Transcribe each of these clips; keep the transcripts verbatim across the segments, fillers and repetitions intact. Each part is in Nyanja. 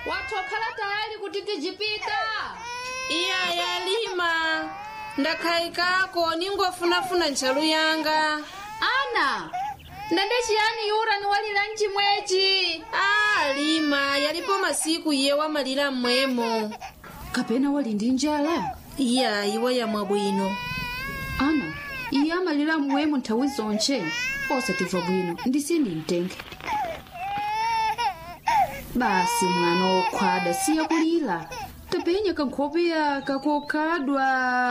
watokhala tayari kuti tijipita? Iya yalima ndakhaikako ningofunafuna ntchalu yanga. Ana, ndende chiyani yura niwalira mchimwechi? Ah, Lima, yalipo masiku iye wamalira mmwemo. Kapena wali ndi njala? Iya iwe yamwa bwino. Ana, iye amalira mmwemo nthawi zonche. Osatimva bwino, ndisindi mtenge. Basi mwana wokhwada siya kulira. Tapenya kankhope yaka kokhadwa.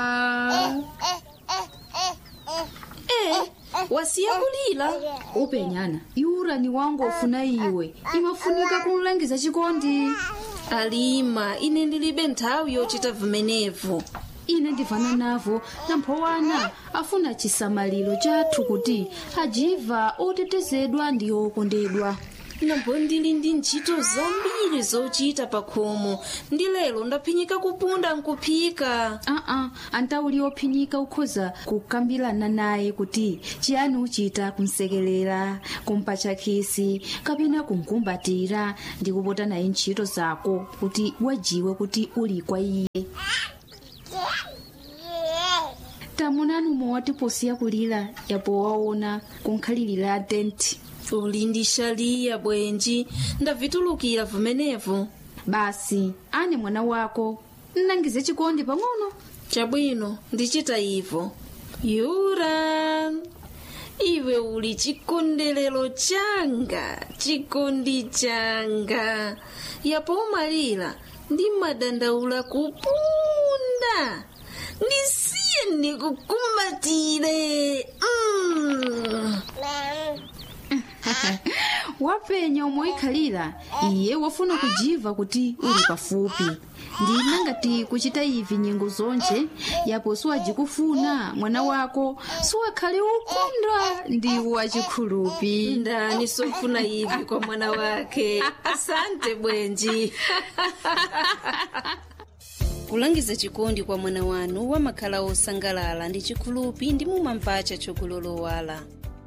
Eh, wasiya kulira? Upenyana, yura ni wangu ofuna iwe. Imafunika kumulangiza chikondi. Alima, ine ndilibe nthawi yochita vimenevu. Ine ndivana navo namphowana afuna chisamaliro chathu kuti ajiva otetezedwa ndi okondedwa. Nambo ndili ndi ntchito zambiri zochita pakhomo ndi lero ndaphinyika kupunda nkuphika. Aa, antauli ophinyika ukhoza kukambirana naye kuti chiyani uchita kumsekelera, kumpatcha khisi kapena kumkumbatira ndi kupota naye ntchito zako kuti wajiwe kuti uli kwa iye. Tamunani umwe posiya kulira yapo waona kunkhalirira tenti. Uli ndi shaliya bwenji ndavitulukira vimenevu. Basi ane mwana wako nnangize chikondi pang'ono. Chabwino ndichita ivo. Yura, iwe uli chikondelero changa, chikondi changa. Yapo umalira ndi madandaula kupunda. Ndisiye ndikukumbatire. Mm. Wapenya umoikhalira iye wafuna kujiva kuti uli pafupi. Ndina ngati kuchita ivi nyengo zonche yapo siwajikufuna mwana wako siwakhale ukondwa ndi wachikhulupi. Ndani sofuna ivi kwa mwana wake. Asante bwenji. Kulangiza chikondi kwa mwana wanu wamakhala osangalala ndi chikhulupi ndi mumampacha chokulolowala.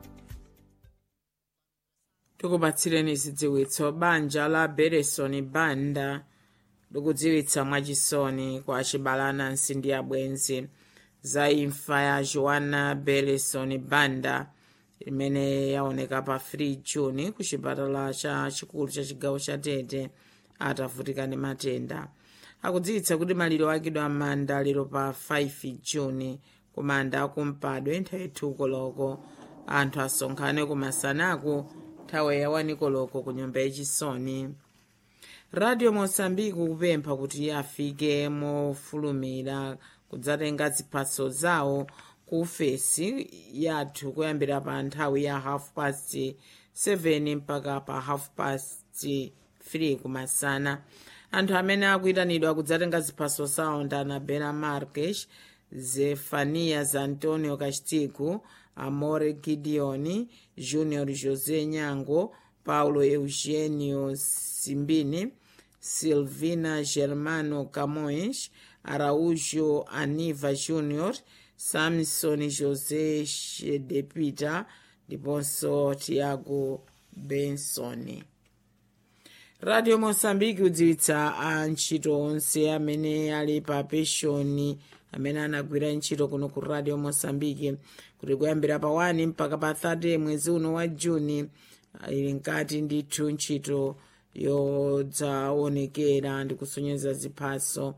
Tikubatsireni zidziwitso banja la Beresoni Banda likudziwitsa mwachisoni kwa achibalana nsindi ya bwenzi za imfa ya Joana Beresoni Banda imene yaoneka pa three Juni ku chipatala cha chikulu cha chigawo cha Tete atavutika ndi matenda. Akudziwitsa kuti maliro akidwa amanda lero pa five Juni kumanda akumpadwe nthawi two koloko anthu asonkhane kumasanaku nthawi ya one koloko ku nyumba yachisoni. Radio Mozambique kupempha kuti afike mofulumira kudzatenga ziphaso zawo ku ofesi yathu kuyambira pa nthawi ya half past seven mpaka pa half past three kumasana. Anthu amene akuyitanidwa kudzatenga ziphaso zawo ndi Anabela Marques, Zefanias Antonio Castigo, Amore Gideoni, Junior José Nyango, Paulo Eugenio Simbini, Silvina Germano Camões, Araújo Aniva Júnior, Samson José Shedepita, ndiponso Tiago Benson. Radio Mozambique kudziwitsa antchito onse amene ali pa pensioni amene anagwira ntchito kuno ku Radio Mozambique kuti kuyambira pa one mpaka pa thirty mwezi uno wa Juni ili nkati ndithu ntchito yodzaonekera ndi kusonyeza ziphaso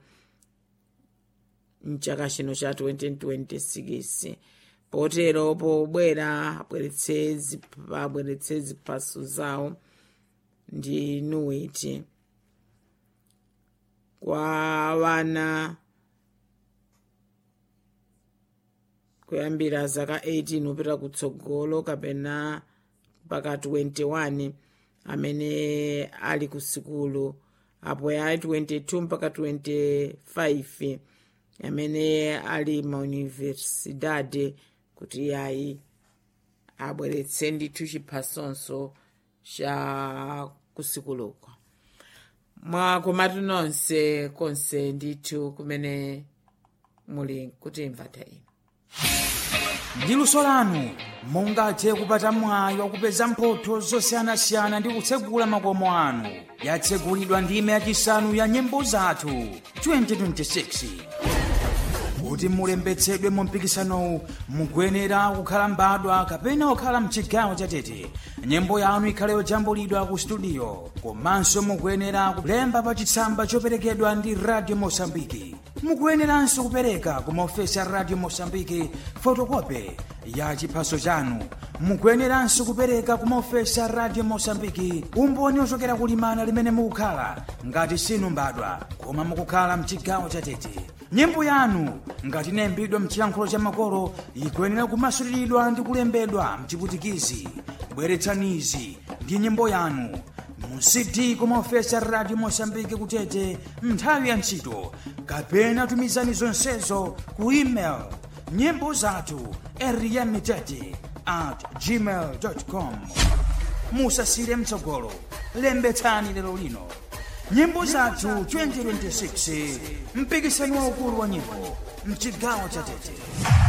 mchaka chino cha twenty twenty-six. Potero pobwera abweretse ziphaso zawo ndi nuiti kwa wana kuyambira zaka eighteen upita kutsogolo kapena mpaka twenty-one amene ali ku sikulu apo ya twenty-two mpaka twenty-five amene ali mauniversidade kuti yayi abweretse ndithu chiphasonso cha kusikuluko. Mwakomatu nonse konse ndithu kumene muli kutimva taino. ndi luso lanu mungathe kupata mwayi wakupeza mphotho zosiyanasiyana ndi kutsegula makomo anu. Yatsegulidwa ndime yachisanu ya nyimbo zathu twenty twenty-six. Kuti mulembetsedwe mu mpikisanowu mukuyenera kukhala mbadwa kapena kukhala mchigawo cha Tete. Nyimbo yanu ikhale yojambulidwa ku studio. Komanso mukuyenera kulemba pa chitsamba choperekedwa ndi Radio Mosambiki. Mukuyeneranso kupereka ku maofesi a Radio Mosambiki fotokope ya chiphaso chanu. Mukuyeneranso kupereka ku maofesi a Radio Mosambiki umboni ochokera kulimana limene mukukhala ngati sinu mbadwa koma mukukhala mchigawo cha Tete. Nyimbo yanu ngati inayimbidwa mchiyankhulo cha makolo ikuyenera kumasuliridwa ndi kulembedwa mchiputikizi. Bweretsanizi ndi nyimbo yanu mu C D ku maofesi a Radio Mosambiki ku Tete nthawi ya ntchito, kapena tumizani zonsezo ku email nyimbo zathu eriyamitete at gmail dot com. Musasire mtsogolo, lembetsani lero lino. Nyimbo zathu twenty twenty-six, mpikisano waukulu wa nyimbo mchigawo cha Tete.